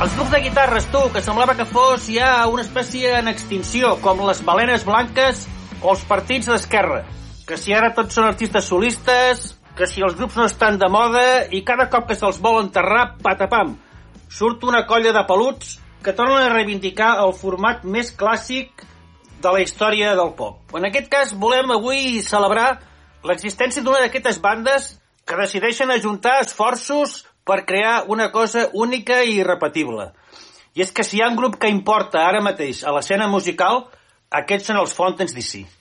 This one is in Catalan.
Els grups de guitarres, tu, que semblava que fos ja una espècie en extinció, com les balenes blanques o els partits d'esquerra. Que si ara tots són artistes solistes, que si els grups no estan de moda i cada cop que se'ls vol enterrar, patapam, surt una colla de peluts que tornen a reivindicar el format més clàssic de la història del pop. En aquest cas volem avui celebrar l'existència d'una d'aquestes bandes que decideixen ajuntar esforços per crear una cosa única i irrepetible. I és que si hi ha un grup que importa ara mateix a l'escena musical, aquests són els Fontaines DC.